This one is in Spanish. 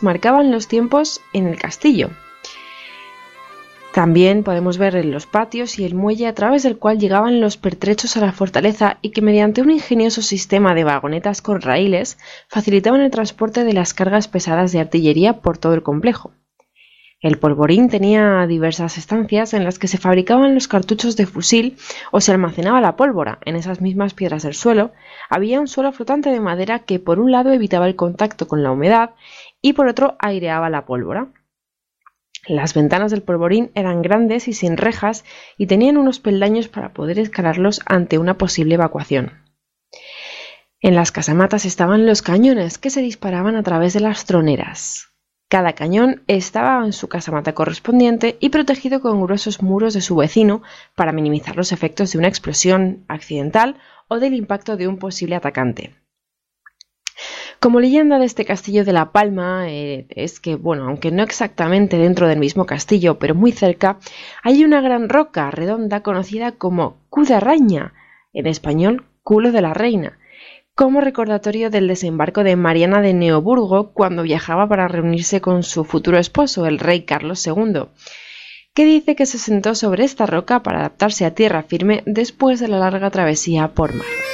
estrellas marcaban los tiempos en el castillo. También podemos ver en los patios y el muelle a través del cual llegaban los pertrechos a la fortaleza y que mediante un ingenioso sistema de vagonetas con raíles facilitaban el transporte de las cargas pesadas de artillería por todo el complejo. El polvorín tenía diversas estancias en las que se fabricaban los cartuchos de fusil o se almacenaba la pólvora. En esas mismas piedras del suelo había un suelo flotante de madera que por un lado evitaba el contacto con la humedad y por otro aireaba la pólvora. Las ventanas del polvorín eran grandes y sin rejas y tenían unos peldaños para poder escalarlos ante una posible evacuación. En las casamatas estaban los cañones que se disparaban a través de las troneras. Cada cañón estaba en su casamata correspondiente y protegido con gruesos muros de su vecino para minimizar los efectos de una explosión accidental o del impacto de un posible atacante. Como leyenda de este castillo de La Palma es que, aunque no exactamente dentro del mismo castillo, pero muy cerca, hay una gran roca redonda conocida como Cu de Raña, en español culo de la reina, como recordatorio del desembarco de Mariana de Neoburgo cuando viajaba para reunirse con su futuro esposo, el rey Carlos II, que dice que se sentó sobre esta roca para adaptarse a tierra firme después de la larga travesía por mar.